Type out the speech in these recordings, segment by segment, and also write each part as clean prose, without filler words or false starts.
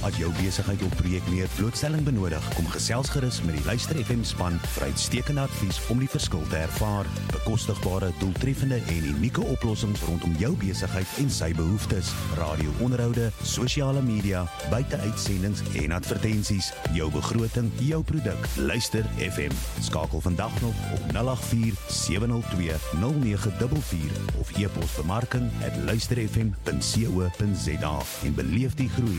As jou besigheid of projek meer blootstelling benodig, kom gesels gerus met die Luister FM span vir uitstekende advies om die verskil te ervaar. Bekostigbare, doeltreffende en unieke oplossings rondom jou besigheid en sy behoeftes. Radio-onderhoude, sosiale media, buiteuitsendings en advertensies. Jou begroting, jou produk. Luister FM. Skakel vandag nog op 084-702-0944 of e-pos bemarking@luisterfm.co.za en beleef die groei.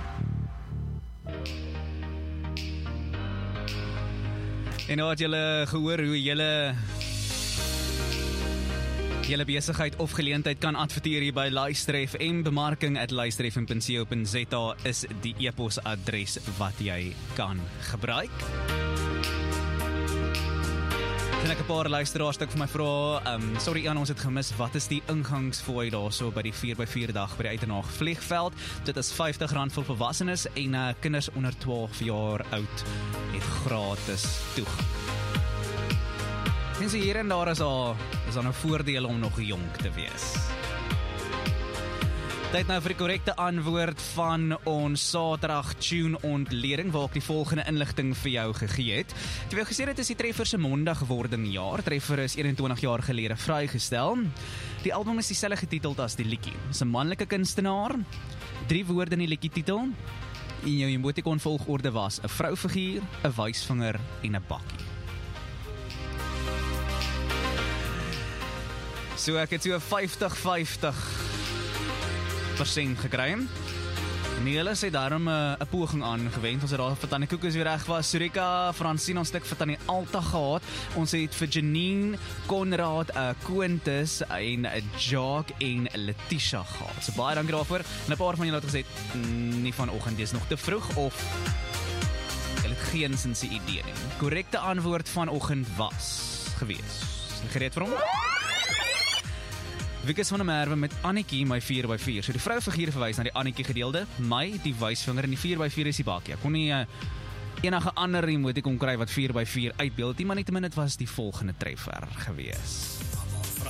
En nou het julle gehoor hoe julle besigheid of geleentheid kan adverteer hier by Luister FM. Bemarking@luisterfm.co.za is die e-posadres wat jy kan gebruik. En ek 'n paar luisteraars vir my vra, sorry Ian, ons het gemis, wat is die ingangsfooi daarso by die 4x4 dag by die Uitenhaag vliegveld? Dit is R50 vir volwassenes en kinders onder 12 jaar oud het gratis toegang. En so hier en daar is daar nou voordele om nog jong te wees. Tyd nou vir die korrekte antwoord van ons Saterdag Tune ontleding, waar ek die volgende inligting vir jou gegee het. Ek het gesê dit is die Treffer se Mondag geworden jaar. Treffer is 21 jaar gelede vrygestel. Die album is dieselfde getiteld as die liedjie. Dis 'n manlike kunstenaar. 3 woorde in die liedjie titel. En jou emoticon volgorde was 'n vroufiguur, 'n wysvinger en 'n bakkie. So ek het so 50-50% gekry. Nelis het daarom 'n poging aangewend. Ons het daar vir Tannie Koekoes weer reg was. Surika, Francine, ons stuk vir Tannie Alta gehad. Ons het vir Janine, Konrad, Quintus en Jacques en Letitia gehad. So baie dankie daarvoor. En 'n paar van julle het gesê nie vanoggend, dis nog te vroeg of julle het geen sinse idee nie. Korrekte antwoord vanoggend was gewees. Gereed vir hom? Wikus van der Merwe met Annetjie, my 4x4. So die vroufiguur verwys na die Annetjie gedeelde, my die wysvinger en die 4x4 is die bakkie. Ek kon nie enige ander emoticon kry wat 4x4 uitbeeld nie, maar nietemin dit was die volgende treffer gewees.